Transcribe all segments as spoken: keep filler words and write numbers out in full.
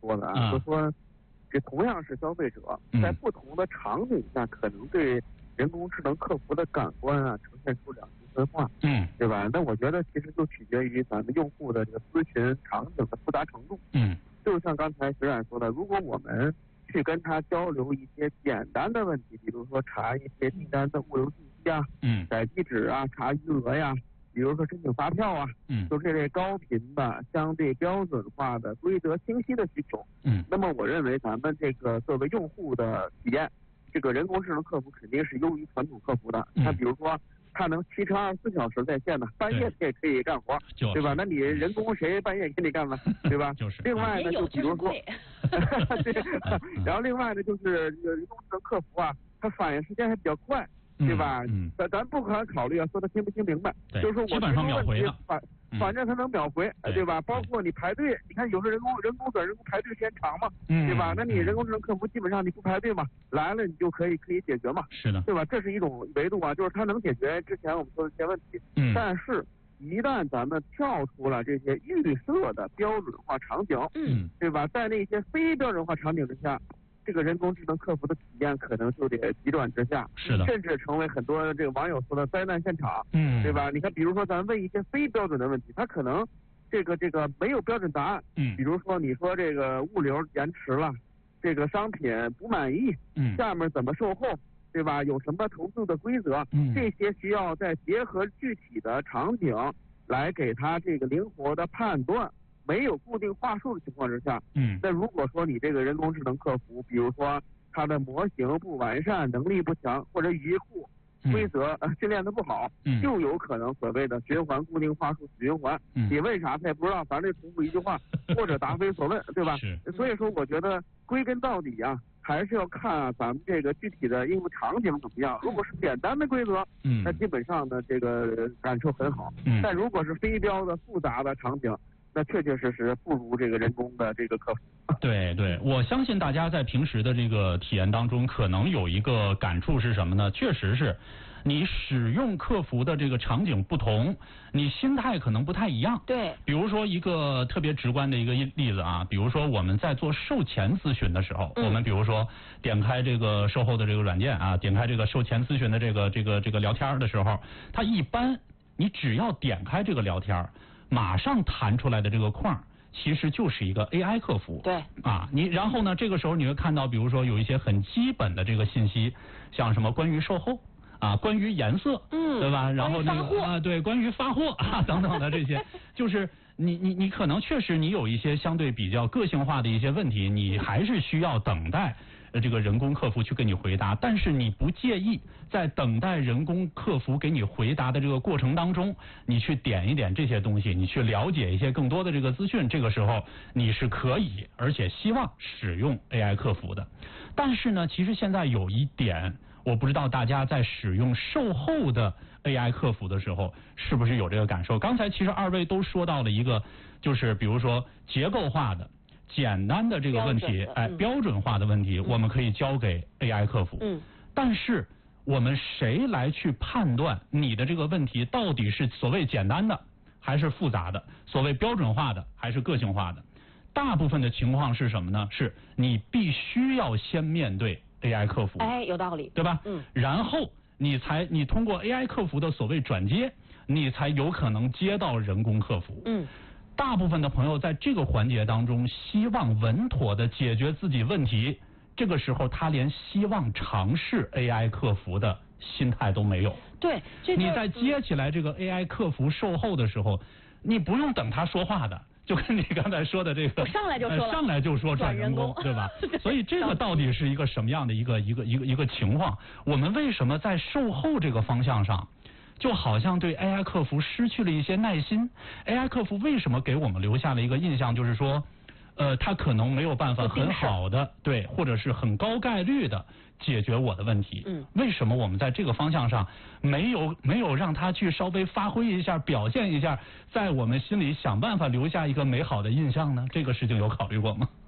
说的啊，就说这同样是消费者，在不同的场景下，可能对人工智能客服的感官啊呈现出两极分化，嗯，对吧？那我觉得其实就取决于咱们用户的这个咨询场景的复杂程度，嗯，就像刚才学长说的，如果我们去跟他交流一些简单的问题，比如说查一些订单的物流信息啊，嗯，改地址啊，查余额呀，比如说申请发票啊，嗯，就这类高频的、相对标准化的、规则清晰的需求，嗯，那么我认为咱们这个作为用户的体验，这个人工智能客服肯定是优于传统客服的。那、嗯、比如说，它能七乘二十四小时在线的，半夜也可以干活，对吧？那你人工谁半夜给你干了，对吧？就是。另外呢，就比如说，对，然后另外呢，就是这个人工智能客服啊，它反应时间还比较快。对吧？嗯，咱咱不可考虑啊，说他听不听明白，就是说我基本上秒回了， 反反正他能秒回，对, 对吧？包括你排队，你看有时候人工人工转人工排队时间长嘛，嗯，对吧？那你人工智能客服基本上你不排队嘛，来了你就可以可以解决嘛， 是的， 对吧？这是一种维度啊，就是它能解决之前我们说的一些问题，嗯，但是一旦咱们跳出了这些预设的标准化场景，嗯，对吧？在那些非标准化场景之下。这个人工智能客服的体验可能就得急转直下， 是的， 甚至成为很多这个网友说的灾难现场，嗯，对吧？你看，比如说咱问一些非标准的问题，他可能这个这个没有标准答案，嗯，比如说你说这个物流延迟了，这个商品不满意，嗯，下面怎么售后，对吧？有什么投诉的规则，嗯，这些需要再结合具体的场景来给他这个灵活的判断。没有固定话术的情况之下，嗯，那如果说你这个人工智能客服，比如说它的模型不完善、能力不强，或者语义库规则呃训练的不好，嗯，就有可能所谓的循环固定话术循环。嗯，你问啥他也不知道，反正重复一句话或者答非所问，对吧？是。所以说，我觉得归根到底啊，还是要看啊咱们这个具体的应用场景怎么样。如果是简单的规则，嗯，那基本上呢这个感受很好。嗯，但如果是非标的复杂的场景。那确确实实不如这个人工的这个客服。 对对，我相信大家在平时的这个体验当中，可能有一个感触是什么呢？确实是，你使用客服的这个场景不同，你心态可能不太一样。 对。 比如说一个特别直观的一个例子啊，比如说我们在做售前咨询的时候，嗯、我们比如说点开这个售后的这个软件啊，点开这个售前咨询的这个这个这个聊天的时候，它一般你只要点开这个聊天。马上弹出来的这个框，其实就是一个 A I 客服。 对。 啊，你然后呢，这个时候你会看到，比如说有一些很基本的这个信息，像什么关于售后啊，关于颜色，嗯，对吧？然后那个啊，对，关于发货啊等等的这些，就是你你你可能确实你有一些相对比较个性化的一些问题，你还是需要等待。这个人工客服去给你回答，但是你不介意在等待人工客服给你回答的这个过程当中，你去点一点这些东西，你去了解一些更多的这个资讯，这个时候你是可以而且希望使用 A I 客服的。但是呢，其实现在有一点，我不知道大家在使用售后的 A I 客服的时候是不是有这个感受。刚才其实二位都说到了一个，就是比如说结构化的简单的这个问题，哎，标准化的问题，我们可以交给 A I 客服。嗯。但是我们谁来去判断你的这个问题到底是所谓简单的还是复杂的，所谓标准化的还是个性化的？大部分的情况是什么呢？是你必须要先面对 A I 客服。 哎，有道理， 对吧？嗯。然后你才你通过 A I 客服的所谓转接，你才有可能接到人工客服。嗯。大部分的朋友在这个环节当中，希望稳妥的解决自己问题，这个时候他连希望尝试 A I 客服的心态都没有。 对，这你在接起来这个 A I 客服售后的时候，你不用等他说话的，就跟你刚才说的这个， 我上来就说了， 上来就说转人工，对吧？所以这个到底是一个什么样的一个一个一个一个情况？我们为什么在售后这个方向上？就好像对 A I 客服失去了一些耐心。A I 客服为什么给我们留下了一个印象，就是说，呃，他可能没有办法很好的对，或者是很高概率的解决我的问题。嗯，为什么我们在这个方向上没有没有让他去稍微发挥一下、表现一下，在我们心里想办法留下一个美好的印象呢？这个事情有考虑过吗？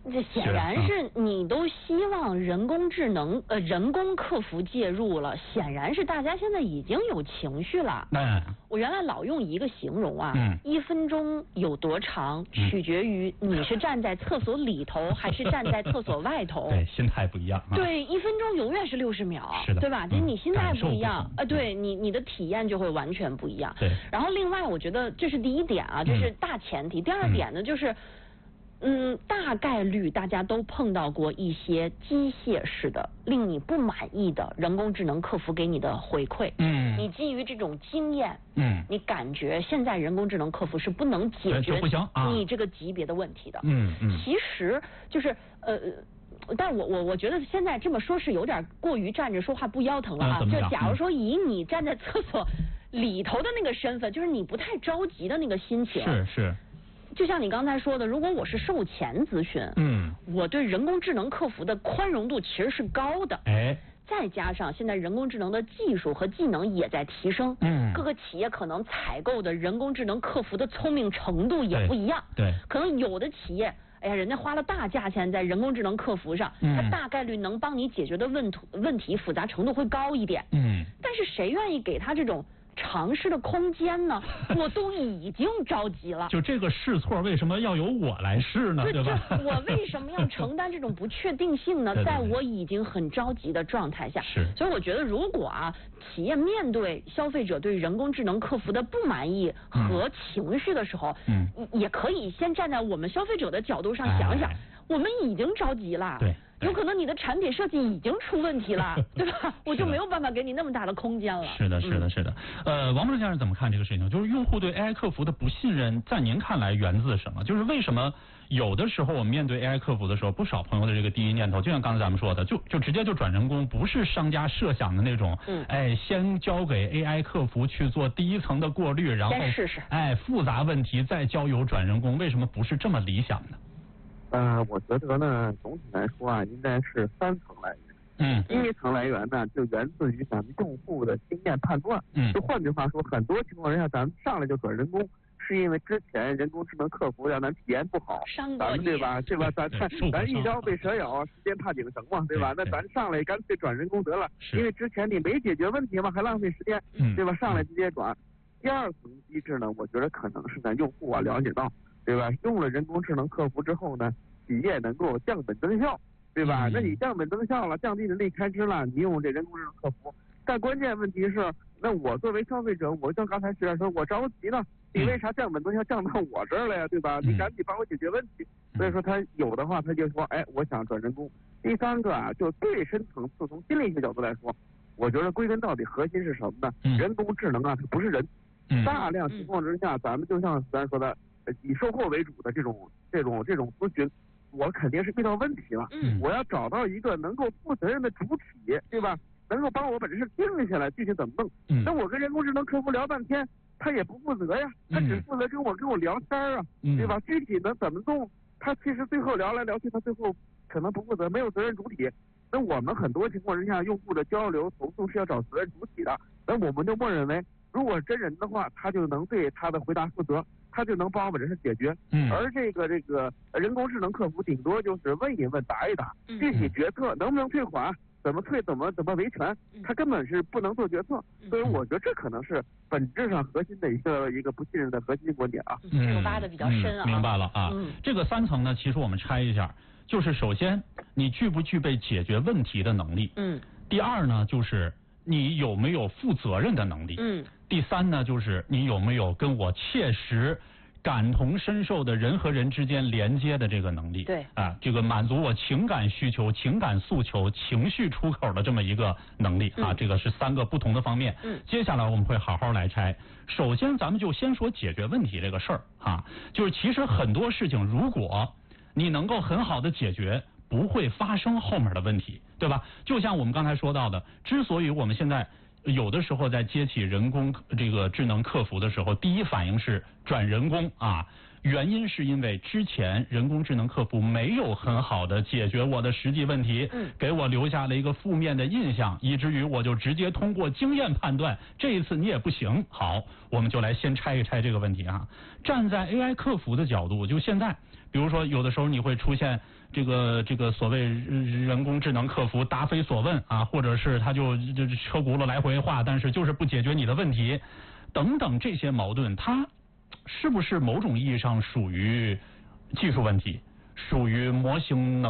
这显然是你都希望人工智能呃人工客服介入了，显然是大家现在已经有情绪了。 嗯， 我原来老用一个形容啊， 嗯、 一分钟有多长，取决于你是站在厕所里头还是站在厕所外头。 对，心态不一样、啊。 对，一分钟永远是六十秒， 是的， 对吧？就是你心态不一样， 呃， 对你你的体验就会完全不一样。 对。 然后另外，我觉得这是第一点啊，这是大前提。嗯、第二点呢，就是。嗯，大概率大家都碰到过一些机械式的令你不满意的人工智能客服给你的回馈。 嗯， 你基于这种经验， 嗯， 你感觉现在人工智能客服是不能解决你这个级别的问题的。 嗯嗯， 其实就是呃。但我我我觉得现在这么说是有点过于站着说话不腰疼了啊！就假如说以你站在厕所里头的那个身份，就是你不太着急的那个心情。 是是。 就像你刚才说的，如果我是售前咨询， 嗯， 我对人工智能客服的宽容度其实是高的。 哎， 再加上现在人工智能的技术和技能也在提升， 嗯， 各个企业可能采购的人工智能客服的聪明程度也不一样。 对，对可能有的企业。哎呀，人家花了大价钱在人工智能客服上，嗯、它大概率能帮你解决的问题问题复杂程度会高一点。 嗯， 但是谁愿意给他这种尝试的空间呢？我都已经着急了。 就这个试错，为什么要由我来试呢？对吧？ 我为什么要承担这种不确定性呢？ 对对对在我已经很着急的状态下， 是。 所以我觉得，如果啊，企业面对消费者对人工智能客服的不满意和情绪的时候， 嗯， 也可以先站在我们消费者的角度上想想，哎、我们已经着急了。 对。 有可能你的产品设计已经出问题了，对吧？我就没有办法给你那么大的空间了。 是的，是的，是的。呃，王博士先生怎么看这个事情？就是用户对 A I 客服的不信任，在您看来源自什么？就是为什么有的时候我们面对 A I 客服的时候，不少朋友的这个第一念头，就像刚才咱们说的，就就直接就转人工，不是商家设想的那种， 嗯， 哎，先交给 A I 客服去做第一层的过滤，然后试试， 哎，复杂问题再交由转人工，为什么不是这么理想呢？ 呃，我觉得呢，总体来说啊，应该是三层来源。 嗯， 第一层来源呢，就源自于咱们用户的经验判断。 嗯， 就换句话说，很多情况下，咱们上来就转人工，是因为之前人工智能客服让咱体验不好，咱们对吧？对吧？咱咱咱一朝被蛇咬，时间怕井绳嘛，对吧？那咱上来干脆转人工得了，因为之前你没解决问题嘛，还浪费时间，对吧？上来直接转。第二层机制呢，我觉得可能是咱用户啊了解到。对吧？用了人工智能客服之后呢，企业能够降本增效，对吧？那你降本增效了，降低人力开支了，你用这人工智能客服，但关键问题是，那我作为消费者，我像刚才徐老师说，我着急呢，你为啥降本增效降到我这儿了呀？对吧？你赶紧帮我解决问题。所以说他有的话，他就说，哎，我想转人工。第三个啊，就最深层次从心理学角度来说，我觉得归根到底核心是什么呢？人工智能啊，它不是人，大量情况之下，咱们就像咱说的。以售后为主的这种这种这种咨询，我肯定是遇到问题了。 嗯， 我要找到一个能够负责任的主体，对吧？能够帮我把这事定下来，具体怎么弄？ 嗯， 那我跟人工智能客服聊半天，他也不负责呀，他只负责跟我跟我聊天啊， 嗯、 对吧？具体能怎么弄？他其实最后聊来聊去，他最后可能不负责，没有责任主体。那我们很多情况之下，用户的交流投诉是要找责任主体的，那我们就默认为，如果真人的话，他就能对他的回答负责。他就能帮我把这事解决， 嗯， 而这个这个人工智能客服顶多就是问一问答一答， 嗯、 具体决策能不能退款，怎么退，怎么怎么维权，他根本是不能做决策， 嗯、 所以我觉得这可能是本质上核心的一个一个不信任的核心观点啊。 嗯，这个挖的比较深啊、 嗯。明白了啊， 嗯、 这个三层呢，其实我们拆一下，就是首先你具不具备解决问题的能力， 嗯， 第二呢就是你有没有负责任的能力， 嗯， 第三呢就是你有没有跟我切实感同身受的人和人之间连接的这个能力， 对啊，这个满足我情感需求、情感诉求、情绪出口的这么一个能力啊， 嗯、 这个是三个不同的方面。 嗯， 接下来我们会好好来拆。首先，咱们就先说解决问题这个事儿啊，就是其实很多事情，如果你能够很好的解决，不会发生后面的问题，对吧？就像我们刚才说到的，之所以我们现在有的时候在接起人工这个智能客服的时候，第一反应是转人工啊， 原因是因为之前人工智能客服没有很好的解决我的实际问题，嗯，给我留下了一个负面的印象，以至于我就直接通过经验判断，这一次你也不行。好，我们就来先拆一拆这个问题啊。站在 A I 客服的角度，就现在，比如说有的时候你会出现这个这个所谓人工智能客服答非所问啊，或者是他就就车轱辘来回画，但是就是不解决你的问题，等等这些矛盾，它是不是某种意义上属于技术问题，属于模型能